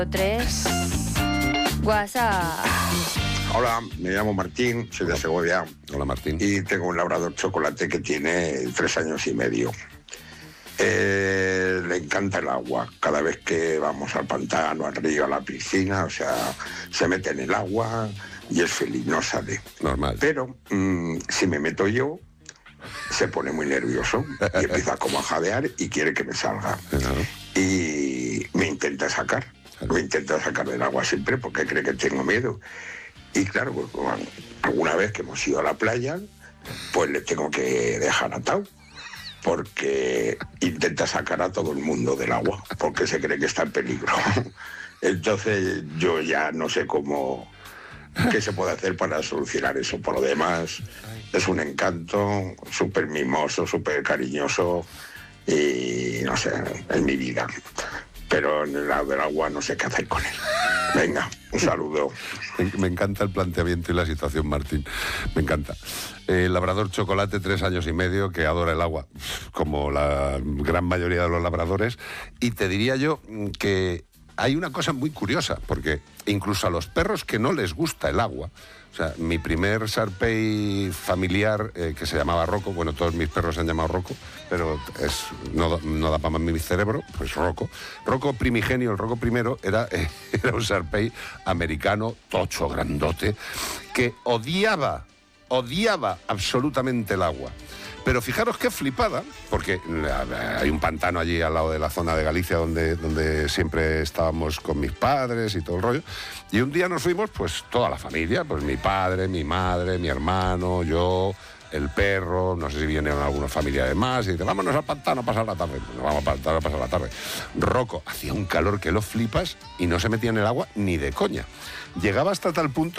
3. WhatsApp. Hola, me llamo Martín, soy de Segovia. Hola, Martín. Y tengo un labrador chocolate que tiene 3 años y medio. Le encanta el agua. Cada vez que vamos al pantano, al río, a la piscina, o sea, se mete en el agua y es feliz, no sale. Normal. Pero si me meto yo, se pone muy nervioso y empieza como a jadear y quiere que me salga. Y me intenta sacar. Lo intenta sacar del agua siempre porque cree que tengo miedo. Y claro, pues, alguna vez que hemos ido a la playa, pues le tengo que dejar atado, porque intenta sacar a todo el mundo del agua, porque se cree que está en peligro. Entonces yo ya no sé qué se puede hacer para solucionar eso. Por lo demás, es un encanto, súper mimoso, súper cariñoso, y no sé, en mi vida. Pero en el lado del agua no sé qué hacer con él. Venga, un saludo. Me encanta el planteamiento y la situación, Martín. Me encanta. Labrador chocolate, 3 años y medio, que adora el agua, como la gran mayoría de los labradores. Y te diría yo que hay una cosa muy curiosa, porque incluso a los perros que no les gusta el agua, o sea, mi primer Shar-Pei familiar, que se llamaba Rocco, bueno, todos mis perros se han llamado Rocco, pero no da para más mi cerebro, pues Rocco. Rocco primigenio, el Rocco primero, era un Shar-Pei americano, tocho, grandote, que odiaba absolutamente el agua. Pero fijaros qué flipada, porque hay un pantano allí al lado de la zona de Galicia donde siempre estábamos con mis padres y todo el rollo. Y un día nos fuimos, pues toda la familia, pues mi padre, mi madre, mi hermano, yo, el perro, no sé si vinieron algunos familiares más, y dice, vámonos al pantano a pasar la tarde. Pues nos vamos al pantano a pasar la tarde. Rocco hacía un calor que lo flipas y no se metía en el agua ni de coña. Llegaba hasta tal punto